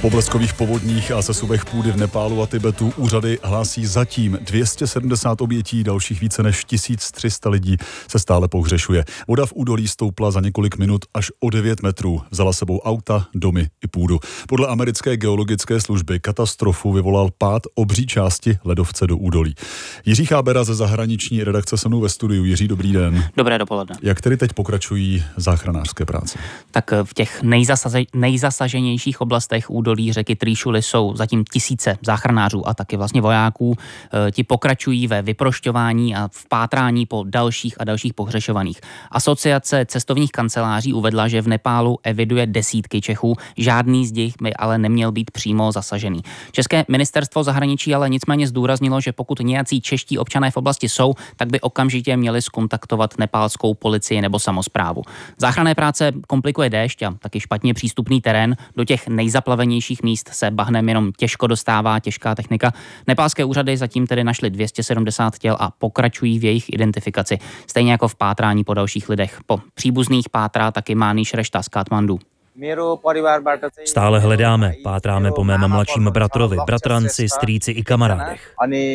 Po bleskových povodních a sesuvech půdy v Nepálu a Tibetu úřady hlásí zatím 270 obětí, dalších více než 1300 lidí se stále pohřešuje. Voda v údolí stoupla za několik minut až o 9 metrů. Vzala sebou auta, domy i půdu. Podle americké geologické služby katastrofu vyvolal pád obří části ledovce do údolí. Jiří Chábera ze zahraniční redakce se mnou ve studiu. Jiří, dobrý den. Dobré dopoledne. Jak tedy teď pokračují záchranářské práce? Tak v těch nejzasaženějších oblastech údolí řeky Trýšuly jsou zatím tisíce záchranářů a taky vlastně vojáků. Ti pokračují ve vyprošťování a v pátrání po dalších a dalších pohřešovaných. Asociace cestovních kanceláří uvedla, že v Nepálu eviduje desítky Čechů, žádný z nich by ale neměl být přímo zasažený. České ministerstvo zahraničí ale nicméně zdůraznilo, že pokud nějací čeští občané v oblasti jsou, tak by okamžitě měli zkontaktovat nepálskou policii nebo samosprávu. Záchranné práce komplikuje déšť a taky špatně přístupný terén. Do těch nejzaplavenějších míst se bahnem jenom těžko dostává těžká technika. Nepálské úřady zatím tedy našly 270 těl a pokračují v jejich identifikaci, stejně jako v pátrání po dalších lidech. Po příbuzných pátrá taky Mániš Rešta z Katmandu. Stále hledáme, pátráme po mém mladším bratrovi, bratranci, strýci i kamarádech.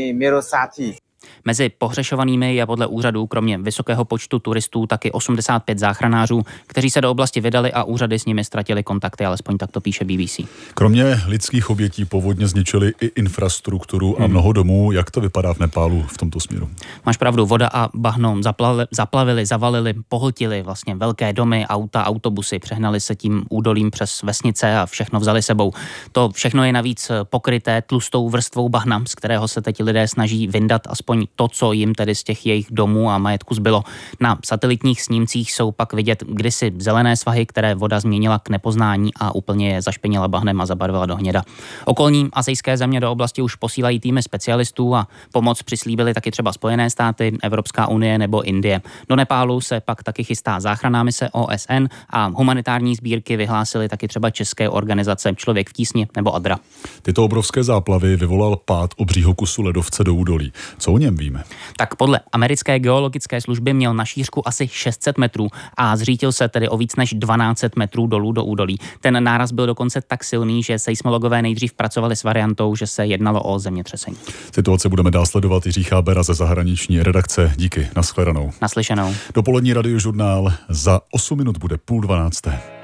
Mezi pohřešovanými je podle úřadů kromě vysokého počtu turistů taky 85 záchranářů, kteří se do oblasti vydali a úřady s nimi ztratili kontakty, alespoň tak to píše BBC. Kromě lidských obětí povodně zničily i infrastrukturu a mnoho domů. Jak to vypadá v Nepálu v tomto směru? Máš pravdu, voda a bahno zaplavili, zavalili, pohltili vlastně velké domy, auta, autobusy, přehnali se tím údolím přes vesnice a všechno vzali sebou. To všechno je navíc pokryté tlustou vrstvou bahna, z kterého se teď lidé snaží vyndat aspoň to, co jim tedy z těch jejich domů a majetku zbylo. Na satelitních snímcích jsou pak vidět kdysi zelené svahy, které voda změnila k nepoznání a úplně je zašpinila bahnem a zabarvila do hněda. Okolní asijské země do oblasti už posílají týmy specialistů a pomoc přislíbily taky třeba Spojené státy, Evropská unie nebo Indie. Do Nepálu se pak taky chystá záchranná mise OSN a humanitární sbírky vyhlásily taky třeba české organizace Člověk v tísni nebo ADRA. Tyto obrovské záplavy vyvolal pád obřího kusu ledovce do údolí. Co o něm víme? Tak podle americké geologické služby měl na šířku asi 600 metrů a zřítil se tedy o víc než 1200 metrů dolů do údolí. Ten náraz byl dokonce tak silný, že seismologové nejdřív pracovali s variantou, že se jednalo o zemětřesení. Situaci budeme dál sledovat. Jiří Chábera ze zahraniční redakce. Díky, nashledanou. Naslyšenou. Dopolední radiožurnál za 8 minut bude 11:30.